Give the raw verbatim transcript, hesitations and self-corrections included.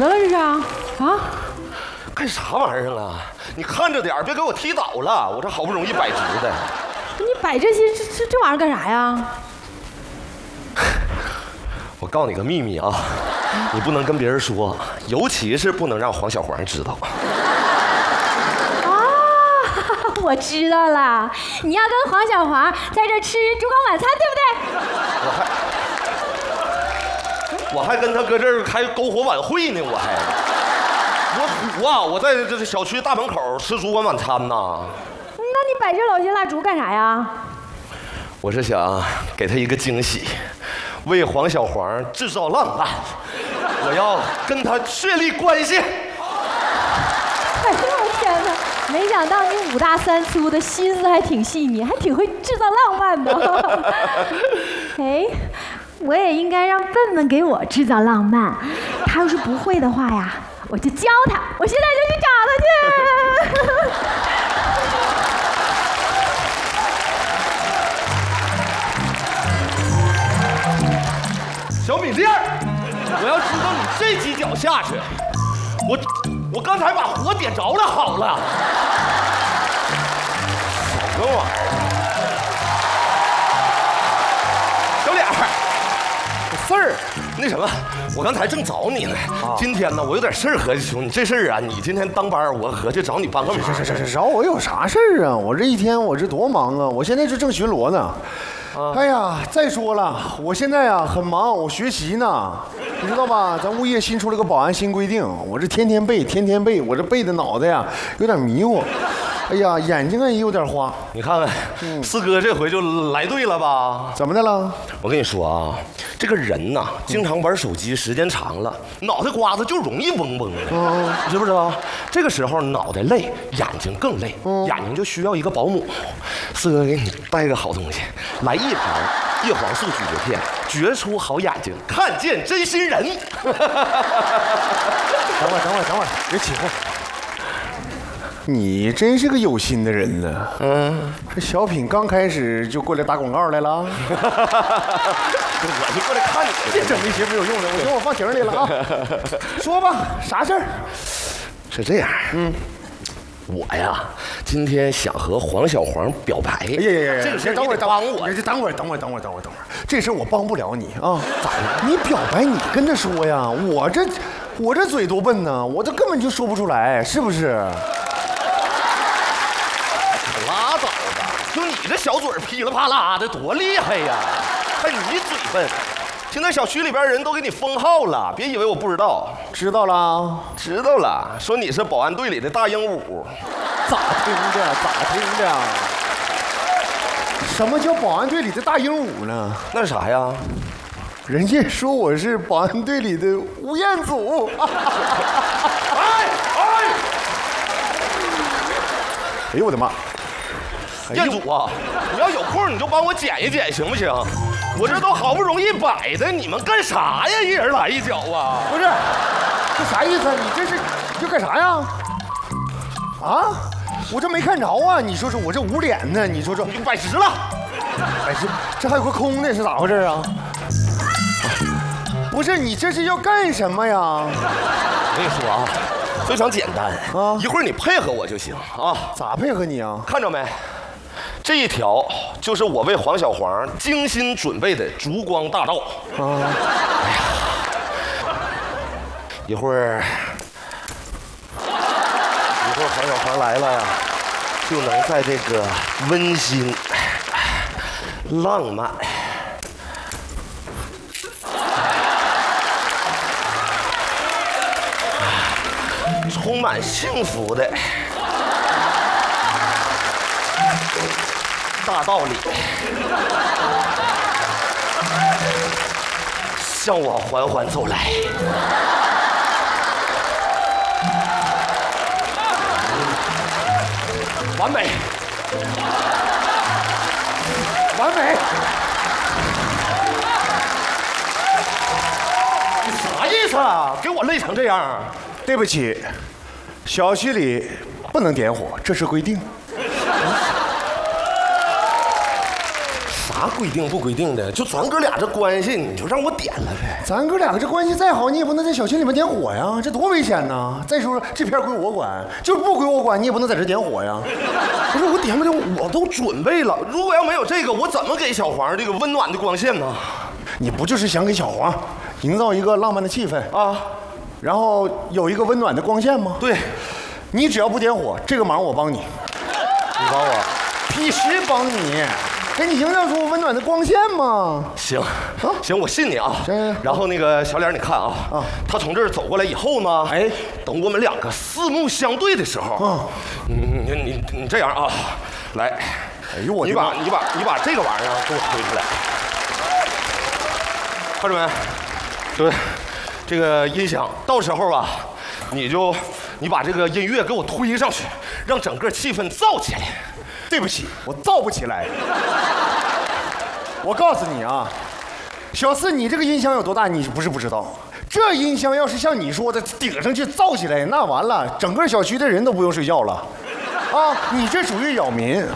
的了这是啊？啊？ 干啥玩意儿啊？你看着点别给我踢倒了！我这好不容易摆直的。 你摆这些这这这玩意儿干啥呀？ 我告诉你个秘密啊，你不能跟别人说，尤其是不能让黄小黄知道。 我知道了，你要跟黄小华在这吃烛光晚餐，对不对？ 我还我还跟他搁这儿开篝火晚会呢，我还我土啊！我在这小区大门口吃烛光晚餐呢。 那你摆这老些蜡烛干啥呀？ 我是想给他一个惊喜，为黄小黄制造浪漫，我要跟他确立关系。 哎呦我天哪！没想到你五大三粗的心思还挺细腻，还挺会制造浪漫的。哎，我也应该让笨笨给我制造浪漫。他要是不会的话呀，我就教他。我现在就去找他去。 小米粒儿，我要知道你这几脚下去，我我刚才把火点着了，好了。什么玩意儿？小脸儿，有事儿。那什么，我刚才正找你呢。啊、今天呢，我有点事儿合计兄，你这事儿啊，你今天当班，我合计找你帮个忙。 是是是是，找我有啥事儿啊？我这一天我这多忙啊！我现在这正巡逻呢。啊、哎呀，再说了，我现在啊很忙，我学习呢，你知道吧？咱物业新出了个保安新规定，我这天天背，天天背，我这背的脑袋呀有点迷糊。哎呀，眼睛啊也有点花。 你看看，嗯、四哥这回就来对了吧？ 怎么的了？ 我跟你说啊，这个人呐，经常玩手机时间长了，脑袋瓜子就容易嗡嗡的，嗯、知不知道？这个时候脑袋累，眼睛更累，嗯、眼睛就需要一个保姆。四哥给你带个好东西，来一盘叶黄素咀嚼片，绝出好眼睛，看见真心人。 等会儿，等会儿，等会儿，别起哄。你真是个有心的人呢。嗯，这小品刚开始就过来打广告来了。 我就过来看你， 别整那些没有用的，我行，我放瓶里了啊。说吧，啥事儿？ 是这样，嗯，我呀，今天想和黄小黄表白。哎呀呀呀！ 这个事等会儿， 帮我。 这等会儿，等会儿，等会儿，等会儿，等会儿。这事我帮不了你啊。咋了？你表白你跟他说呀，我这我这嘴多笨呢，我这根本就说不出来，是不是？ 拉倒吧！就你这小嘴噼里啪啦的，多厉害呀！还你嘴笨。现在小区里边人都给你封号了，别以为我不知道。 知道了， 知道了。说你是保安队里的大鹦鹉。 咋听的？咋听的？什么叫保安队里的大鹦鹉呢？ 那是啥呀？ 人家说我是保安队里的吴彦祖。哎哎！哎呦我的妈！ 彦祖啊，你要有空你就帮我捡一捡行不行？我这都好不容易摆的，你们干啥呀？一人来一脚啊！ 不是，这啥意思啊？你这是要干啥呀？啊？我这没看着啊！你说说我这捂脸呢？你说说， 你摆直了， 摆直，这还有个空的，是咋回事啊？不是，你这是要干什么呀？ 我跟你说啊，非常简单啊，一会儿你配合我就行啊。 咋配合你啊？ 看着没？这一条就是我为黄小黄精心准备的烛光大道啊！哎呀，一会儿一会儿黄小黄来了呀，就能在这个温馨、浪漫、充满幸福的大道理向我缓缓走来。完美， 完美。 你啥意思啊？给我累成这样？ 对不起，小区里不能点火，这是规定。 啥啥规定不规定的？就咱哥俩这关系，你就让我点了呗。 咱哥俩这关系再好，你也不能在小区里面点火呀，这多危险呐！再说这片归我管，就不归我管，你也不能在这点火呀。 不是我点不点，我都准备了。如果要没有这个，我怎么给小黄这个温暖的光线呢？ 你不就是想给小黄营造一个浪漫的气氛啊， 然后有一个温暖的光线吗？ 对， 你只要不点火，这个忙我帮你。 你帮我？ 必须帮你，给你营造出温暖的光线嘛。 行，行，我信你啊。 行。 然后那个小脸，你看啊， 啊， 他从这儿走过来以后呢，哎，等我们两个四目相对的时候，啊，你你你你这样啊，来， 哎呦我， 你把你把你把这个玩意儿给我推出来，看着没？对，这个音响，到时候啊，你就你把这个音乐给我推上去，让整个气氛燥起来。 对不起，我造不起来。我告诉你啊，小四，你这个音箱有多大，你不是不知道。这音箱要是像你说的顶上去造起来，那完了，整个小区的人都不用睡觉了。啊，你这属于扰民。